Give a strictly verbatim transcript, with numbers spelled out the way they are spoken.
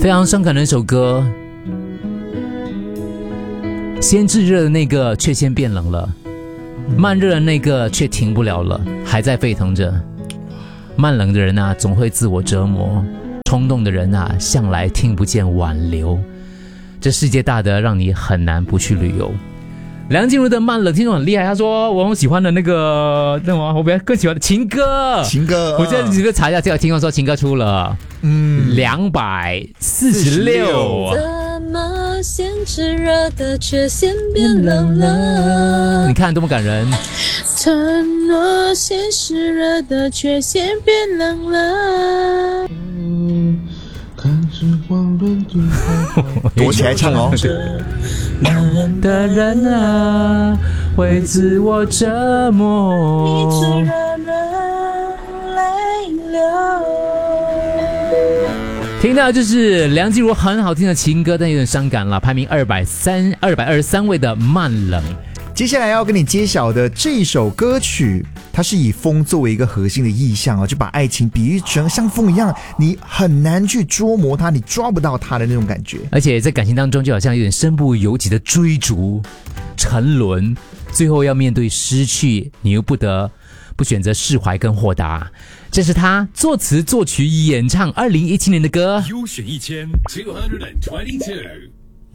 非常伤感的一首歌，先炙热的那个却先变冷了，慢热的那个却停不了了，还在沸腾着。慢冷的人啊，总会自我折磨；冲动的人啊，向来听不见挽留。这世界大得让你很难不去旅游。梁静茹的慢冷听众很厉害，他说我很喜欢的那个那么我比较更喜欢的情歌， 情歌， 我现在这个查一下，这个听众说情歌出了，嗯，两百四十六。 怎么先炙热的却先变冷了？ 你看多么感人。 承诺先湿热的却先变冷了。 躲起来唱哦。 的人啊，会自我折磨。 你只让人泪流。 听到就是梁静茹很好听的情歌，但有点伤感了。排名二百三二百二十三位的慢冷。 接下来要跟你揭晓的这首歌曲，它是以风作为一个核心的意象啊，就把爱情比喻成像风一样，你很难去捉摸它，你抓不到它的那种感觉。 而且在感情当中，就好像有点身不由己的追逐、沉沦，最后要面对失去，你又不得不选择释怀跟豁达。这是他作词、作曲、演唱二零一七年的歌。 优选一千 two hundred twenty-two